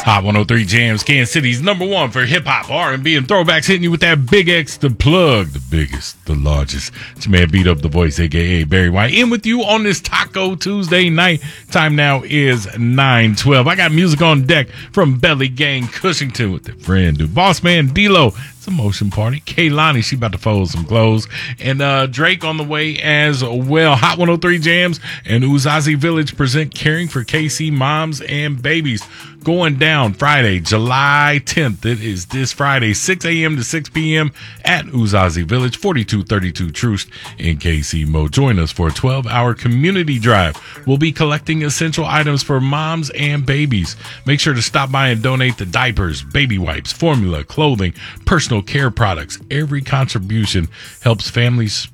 Hot 103 Jams, Kansas City's #1 for hip-hop, R&B, and throwbacks, hitting you with that Big X, the plug, the biggest, the largest. It's your man Beat Up the Voice, a.k.a. Barry White, in with you on this Taco Tuesday night. Time now is 9:12. I got music on deck from Belly Gang Cushington with their friend, dude. Boss Man D-Lo. It's a motion party. Kaylani, she about to fold some clothes. And Drake on the way as well. Hot 103 Jams and Uzazi Village present Caring for KC Moms and Babies. Going down Friday, July 10th. It is this Friday, 6 a.m. to 6 p.m. at Uzazi Village, 4232 Troost in KC Mo. Join us for a 12-hour community drive. We'll be collecting essential items for moms and babies. Make sure to stop by and donate the diapers, baby wipes, formula, clothing, personal care products. Every contribution helps families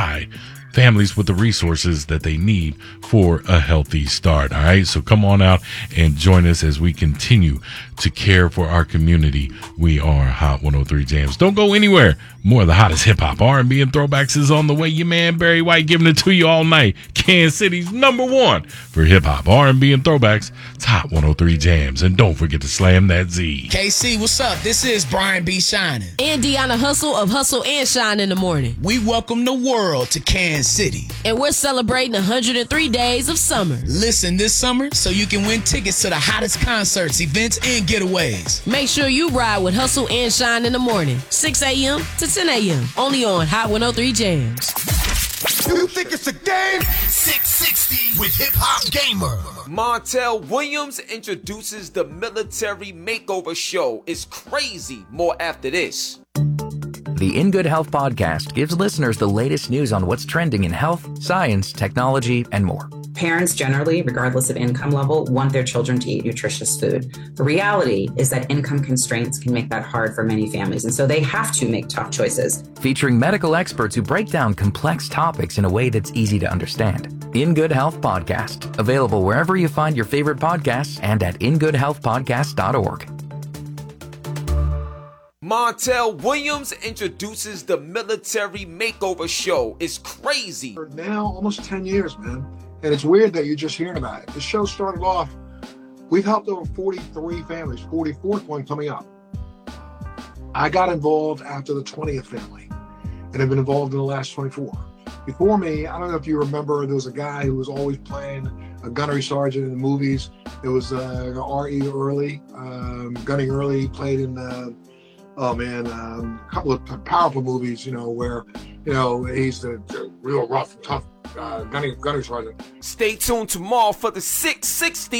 with the resources that they need for a healthy start. All right. So come on out and join us as we continue to care for our community. We are Hot 103 Jams. Don't go anywhere. More of the hottest hip hop, R&B, and throwbacks is on the way. Your man Barry White giving it to you all night. Kansas City's #1 for hip hop, R&B, and throwbacks. It's Hot 103 Jams. And don't forget to slam that Z. KC, what's up? This is Brian B. Shining. And Deanna Hustle of Hustle and Shine in the Morning. We welcome the world to Kansas City. And we're celebrating 103 days of summer. Listen this summer so you can win tickets to the hottest concerts, events, and getaways. Make sure you ride with Hustle and Shine in the Morning, 6 a.m. to 10 a.m. Only on Hot 103 Jams. You think it's a game? 660 with Hip Hop Gamer. Montel Williams introduces the Military Makeover Show. It's crazy. More after this. The In Good Health podcast gives listeners the latest news on what's trending in health, science, technology, and more. Parents generally, regardless of income level, want their children to eat nutritious food. The reality is that income constraints can make that hard for many families, and so they have to make tough choices. Featuring medical experts who break down complex topics in a way that's easy to understand. In Good Health Podcast, available wherever you find your favorite podcasts and at ingoodhealthpodcast.org. Montel Williams introduces the Military Makeover Show. It's crazy. For now, almost 10 years, man. And it's weird that you're just hearing about it. The show started off, we've helped over 43 families, 44th one coming up. I got involved after the 20th family, and I've been involved in the last 24. Before me, I don't know if you remember, there was a guy who was always playing a gunnery sergeant in the movies. It was R.E. Early. Gunning Early played in a couple of powerful movies, where, he's the real rough, tough gunnery sergeant. Stay tuned tomorrow for the 660